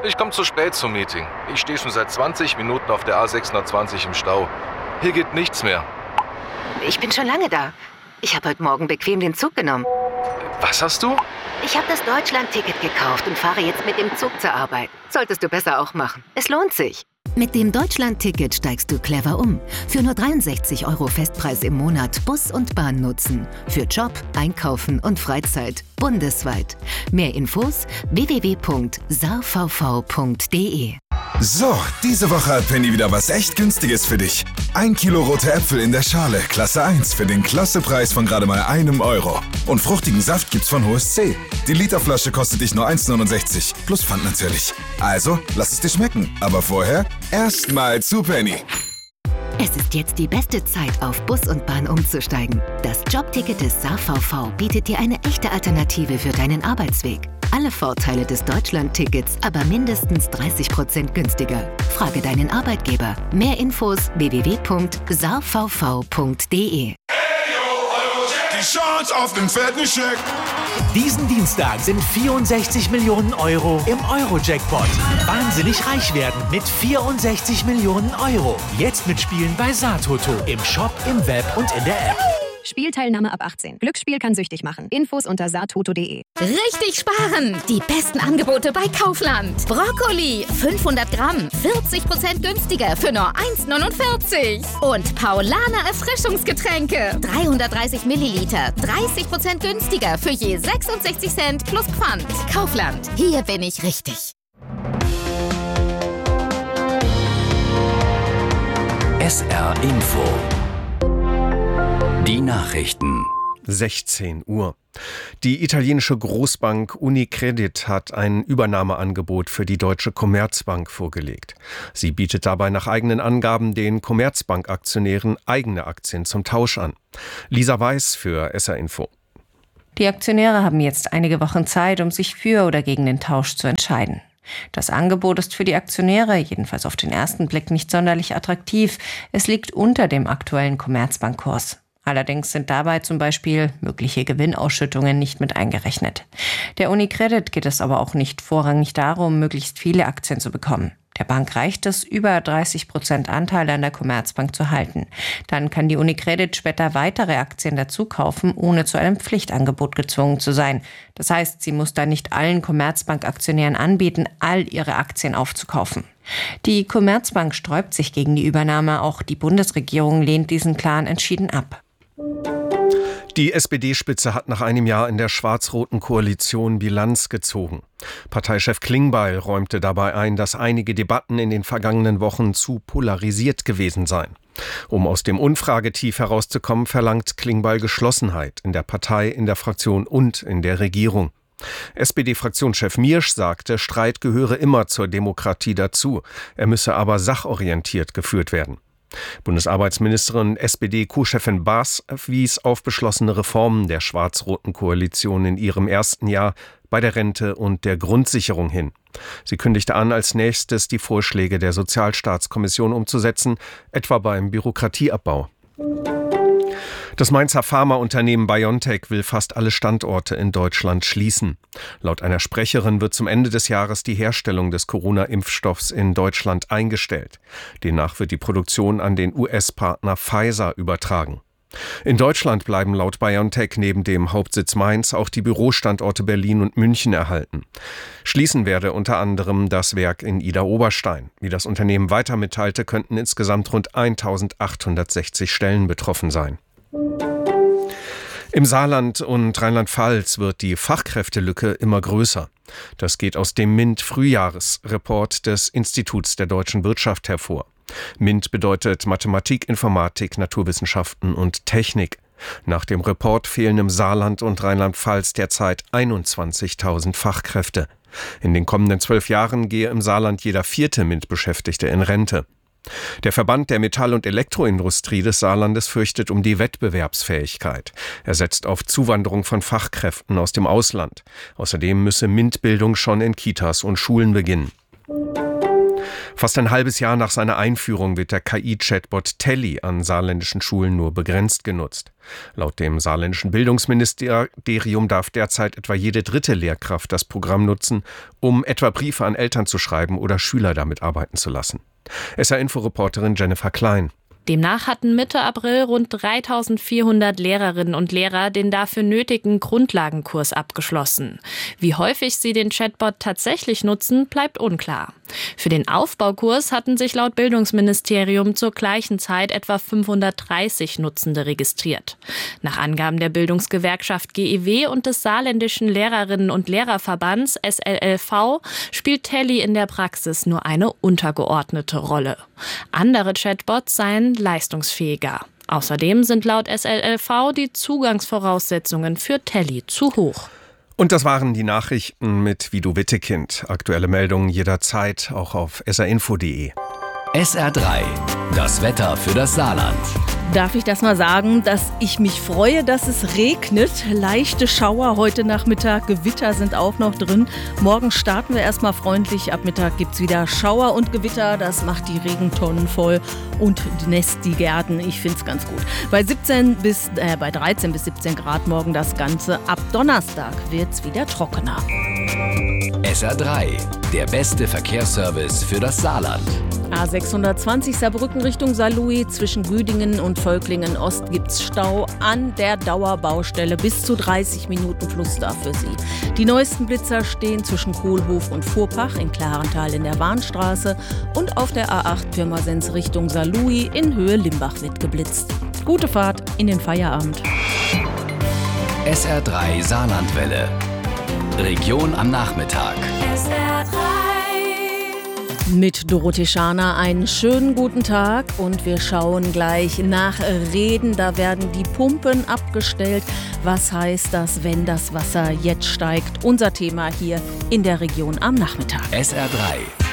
Ich komme zu spät zum Meeting. Ich stehe schon seit 20 Minuten auf der A620 im Stau. Hier geht nichts mehr. Ich bin schon lange da. Ich habe heute Morgen bequem den Zug genommen. Was hast du? Ich habe das Deutschland-Ticket gekauft und fahre jetzt mit dem Zug zur Arbeit. Solltest du besser auch machen. Es lohnt sich. Mit dem Deutschland-Ticket steigst du clever um. Für nur 63 € Festpreis im Monat Bus und Bahn nutzen. Für Job, Einkaufen und Freizeit. Bundesweit. Mehr Infos www.saarvv.de. So, diese Woche hat Penny wieder was echt Günstiges für dich. 1 Kilo rote Äpfel in der Schale, Klasse 1, für den Klassepreis von gerade mal €1. Und fruchtigen Saft gibt's von HSC. Die Literflasche kostet dich nur 1,69, plus Pfand natürlich. Also, lass es dir schmecken. Aber vorher erstmal zu Penny. Es ist jetzt die beste Zeit, auf Bus und Bahn umzusteigen. Das Jobticket des SaarVV bietet dir eine echte Alternative für deinen Arbeitsweg. Alle Vorteile des Deutschland-Tickets, aber mindestens 30% günstiger. Frage deinen Arbeitgeber. Mehr Infos www.saarvv.de. Die Chance auf den fetten Scheck. Diesen Dienstag sind 64 Millionen € im Euro-Jackpot. Wahnsinnig reich werden mit 64 Millionen €. Jetzt mitspielen bei Saartoto. Im Shop, im Web und in der App. Spielteilnahme ab 18. Glücksspiel kann süchtig machen. Infos unter saartoto.de. Richtig sparen! Die besten Angebote bei Kaufland. Brokkoli, 500 Gramm, 40% günstiger für nur 1,49. Und Paulaner Erfrischungsgetränke, 330 Milliliter, 30% günstiger für je 66 Cent plus Pfand. Kaufland, hier bin ich richtig. SR Info. Die Nachrichten. 16 Uhr. Die italienische Großbank Unicredit hat ein Übernahmeangebot für die Deutsche Commerzbank vorgelegt. Sie bietet dabei nach eigenen Angaben den Commerzbank-Aktionären eigene Aktien zum Tausch an. Lisa Weiß für SR Info. Die Aktionäre haben jetzt einige Wochen Zeit, um sich für oder gegen den Tausch zu entscheiden. Das Angebot ist für die Aktionäre, jedenfalls auf den ersten Blick, nicht sonderlich attraktiv. Es liegt unter dem aktuellen Commerzbankkurs. Allerdings sind dabei zum Beispiel mögliche Gewinnausschüttungen nicht mit eingerechnet. Der Unicredit geht es aber auch nicht vorrangig darum, möglichst viele Aktien zu bekommen. Der Bank reicht es, über 30% Anteile an der Commerzbank zu halten. Dann kann die Unicredit später weitere Aktien dazu kaufen, ohne zu einem Pflichtangebot gezwungen zu sein. Das heißt, sie muss dann nicht allen Commerzbank-Aktionären anbieten, all ihre Aktien aufzukaufen. Die Commerzbank sträubt sich gegen die Übernahme. Auch die Bundesregierung lehnt diesen Plan entschieden ab. Die SPD-Spitze hat nach einem Jahr in der schwarz-roten Koalition Bilanz gezogen. Parteichef Klingbeil räumte dabei ein, dass einige Debatten in den vergangenen Wochen zu polarisiert gewesen seien. Um aus dem Umfragetief herauszukommen, verlangt Klingbeil Geschlossenheit in der Partei, in der Fraktion und in der Regierung. SPD-Fraktionschef Miersch sagte, Streit gehöre immer zur Demokratie dazu. Er müsse aber sachorientiert geführt werden. Bundesarbeitsministerin und SPD-Co-Chefin Baas wies auf beschlossene Reformen der schwarz-roten Koalition in ihrem ersten Jahr bei der Rente und der Grundsicherung hin. Sie kündigte an, als nächstes die Vorschläge der Sozialstaatskommission umzusetzen, etwa beim Bürokratieabbau. Das Mainzer Pharmaunternehmen BioNTech will fast alle Standorte in Deutschland schließen. Laut einer Sprecherin wird zum Ende des Jahres die Herstellung des Corona-Impfstoffs in Deutschland eingestellt. Demnach wird die Produktion an den US-Partner Pfizer übertragen. In Deutschland bleiben laut BioNTech neben dem Hauptsitz Mainz auch die Bürostandorte Berlin und München erhalten. Schließen werde unter anderem das Werk in Idar-Oberstein. Wie das Unternehmen weiter mitteilte, könnten insgesamt rund 1860 Stellen betroffen sein. Im Saarland und Rheinland-Pfalz wird die Fachkräftelücke immer größer. Das geht aus dem MINT-Frühjahresreport des Instituts der deutschen Wirtschaft hervor. MINT bedeutet Mathematik, Informatik, Naturwissenschaften und Technik. Nach dem Report fehlen im Saarland und Rheinland-Pfalz derzeit 21.000 Fachkräfte. In den kommenden 12 Jahren gehe im Saarland jeder 4. MINT-Beschäftigte in Rente. Der Verband der Metall- und Elektroindustrie des Saarlandes fürchtet um die Wettbewerbsfähigkeit. Er setzt auf Zuwanderung von Fachkräften aus dem Ausland. Außerdem müsse MINT-Bildung schon in Kitas und Schulen beginnen. Fast ein halbes Jahr nach seiner Einführung wird der KI-Chatbot Telly an saarländischen Schulen nur begrenzt genutzt. Laut dem saarländischen Bildungsministerium darf derzeit etwa jede dritte Lehrkraft das Programm nutzen, um etwa Briefe an Eltern zu schreiben oder Schüler damit arbeiten zu lassen. SR-Info-Reporterin Jennifer Klein. Demnach hatten Mitte April rund 3.400 Lehrerinnen und Lehrer den dafür nötigen Grundlagenkurs abgeschlossen. Wie häufig sie den Chatbot tatsächlich nutzen, bleibt unklar. Für den Aufbaukurs hatten sich laut Bildungsministerium zur gleichen Zeit etwa 530 Nutzende registriert. Nach Angaben der Bildungsgewerkschaft GEW und des saarländischen Lehrerinnen- und Lehrerverbands SLLV spielt Telly in der Praxis nur eine untergeordnete Rolle. Andere Chatbots seien leistungsfähiger. Außerdem sind laut SLLV die Zugangsvoraussetzungen für Telly zu hoch. Und das waren die Nachrichten mit Vido Wittekind. Aktuelle Meldungen jederzeit auch auf srinfo.de. SR3, das Wetter für das Saarland. Darf ich das mal sagen, dass ich mich freue, dass es regnet. Leichte Schauer heute Nachmittag, Gewitter sind auch noch drin. Morgen starten wir erstmal freundlich. Ab Mittag gibt es wieder Schauer und Gewitter. Das macht die Regentonnen voll und nässt die Gärten. Ich finde es ganz gut. Bei 13 bis 17 Grad morgen das Ganze. Ab Donnerstag wird es wieder trockener. SR3, der beste Verkehrsservice für das Saarland. A620 Saarbrücken Richtung Saarlouis. Zwischen Rüdingen und Völklingen Ost gibt's Stau an der Dauerbaustelle. Bis zu 30 Minuten Fluss da für Sie. Die neuesten Blitzer stehen zwischen Kohlhof und Vorpach in Klarental in der Warnstraße und auf der A8 Pirmasens Richtung Saarlouis in Höhe Limbach wird geblitzt. Gute Fahrt in den Feierabend. SR3 Saarlandwelle. Region am Nachmittag. SR3. Mit Dorothee Schaner einen schönen guten Tag und wir schauen gleich nach Reden. Da werden die Pumpen abgestellt. Was heißt das, wenn das Wasser jetzt steigt? Unser Thema hier in der Region am Nachmittag. SR3.